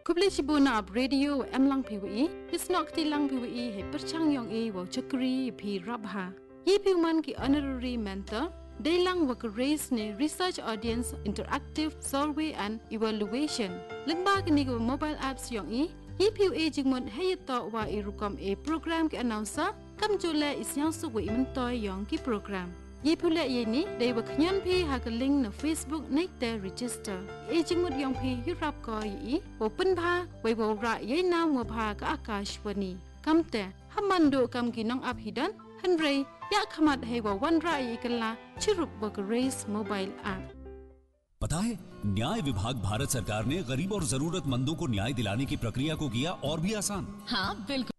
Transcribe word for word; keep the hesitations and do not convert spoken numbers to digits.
Kubli Shibuna ab radio em lang P W E, Isnok ti lang P W E he perchang yong e wa chakri pi rabha. Ye piuman ki honorary mentor, they lang wak raise ne research audience interactive survey and evaluation. Lengba ki ni mobile apps yong e, ye piu e jingmon heyato wa irukom e program ki announcer, kam jule isyang suwe imentoy yong ki program. Ye pula ye ni they were knyan pay ha ka link na Facebook nek te register e jingmut yong pay yurap ko yi open pha wei bo ra ye na mo pha ka Akashwani kamte hamando kam ki nong ap hidan hanre ya khamat he wa wan ra yi kala chirup wa raise mobile app. पता है न्याय विभाग भारत सरकार ने गरीब और जरूरतमंदों को न्याय दिलाने की प्रक्रिया को किया और भी आसान। हाँ बिल्कुल।